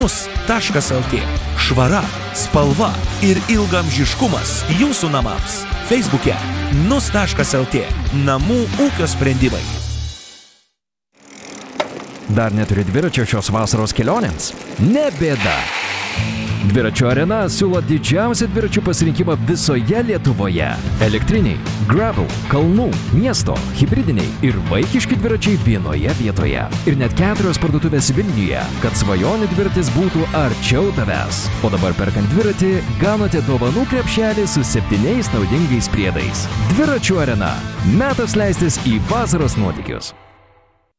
Nus.lt. Švara, spalva ir ilgamžiškumas jūsų namams. Facebook'e Nus.lt. Namų ūkio sprendimai. Dar neturi dviračio šios vasaros kelionėms? Ne bėda. Dviračių arena siūlo didžiausią dviračių pasirinkimą visoje Lietuvoje. Elektriniai, gravel, kalnų, miesto, hibridiniai ir vaikiški dviračiai vienoje vietoje. Ir net 4 parduotuvės Vilniuje, kad svajonių dviratis būtų arčiau tavęs. O dabar perkant dviratį, gaunate dovanų krepšelį su 7 naudingais priedais. Dviračių arena. Metas leistis į vasaros nuotykius.